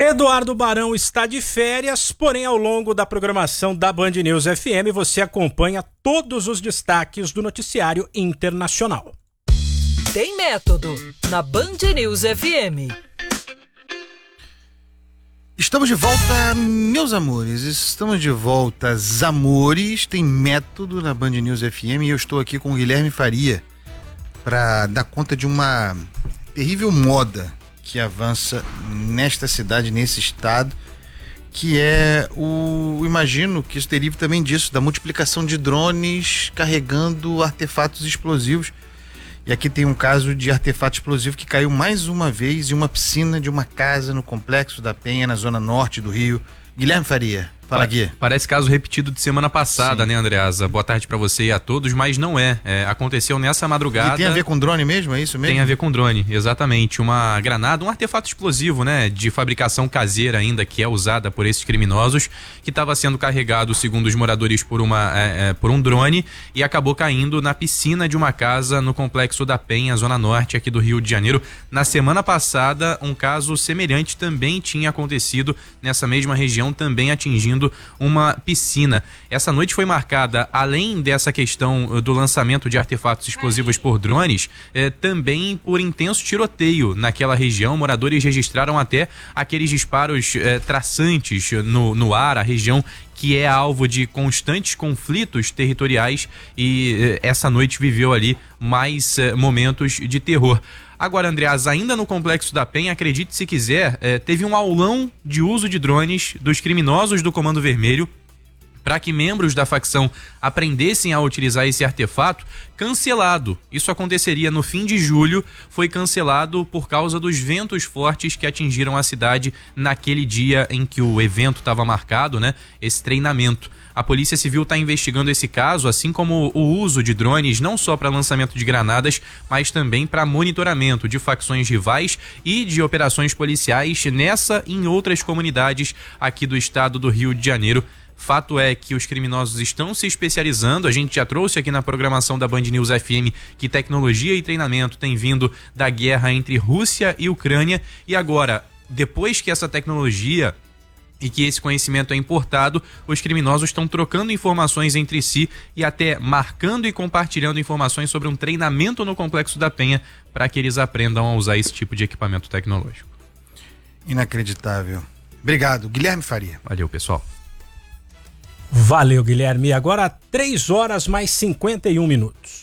Eduardo Barão está de férias, porém ao longo da programação da Band News FM você acompanha todos os destaques do noticiário internacional. Tem método na Band News FM. Estamos de volta, meus amores. Estamos de volta, amores. Tem método na Band News FM e eu estou aqui com o Guilherme Faria para dar conta de uma terrível moda que avança nesta cidade, nesse estado, que é imagino que isso derive também disso, da multiplicação de drones carregando artefatos explosivos. E aqui tem um caso de artefato explosivo que caiu mais uma vez em uma piscina de uma casa no Complexo da Penha, na zona norte do Rio. Guilherme Faria, fala aqui. Parece caso repetido de semana passada, né, Andreasa? Boa tarde pra você e a todos, mas não é. Aconteceu nessa madrugada. E tem a ver com drone mesmo, é isso mesmo? Tem a ver com drone, exatamente. Uma granada, um artefato explosivo, né, de fabricação caseira ainda, que é usada por esses criminosos, que estava sendo carregado, segundo os moradores, por um drone e acabou caindo na piscina de uma casa no Complexo da Penha, zona norte aqui do Rio de Janeiro. Na semana passada, um caso semelhante também tinha acontecido nessa mesma região, também atingindo uma piscina. Essa noite foi marcada, além dessa questão do lançamento de artefatos explosivos por drones, também por intenso tiroteio naquela região. Moradores registraram até aqueles disparos traçantes no ar, a região que é alvo de constantes conflitos territoriais, e essa noite viveu ali mais momentos de terror. Agora, Andreas, ainda no Complexo da Penha, acredite se quiser, teve um aulão de uso de drones dos criminosos do Comando Vermelho para que membros da facção aprendessem a utilizar esse artefato, cancelado. Isso aconteceria no fim de julho, foi cancelado por causa dos ventos fortes que atingiram a cidade naquele dia em que o evento estava marcado, né? Esse treinamento. A Polícia Civil está investigando esse caso, assim como o uso de drones, não só para lançamento de granadas, mas também para monitoramento de facções rivais e de operações policiais nessa e em outras comunidades aqui do estado do Rio de Janeiro. Fato é que os criminosos estão se especializando. A gente já trouxe aqui na programação da Band News FM que tecnologia e treinamento tem vindo da guerra entre Rússia e Ucrânia. E agora, depois que essa tecnologia e que esse conhecimento é importado, os criminosos estão trocando informações entre si e até marcando e compartilhando informações sobre um treinamento no Complexo da Penha para que eles aprendam a usar esse tipo de equipamento tecnológico. Inacreditável. Obrigado, Guilherme Faria. Valeu, pessoal. Valeu, Guilherme. Agora 3 horas mais 51 minutos.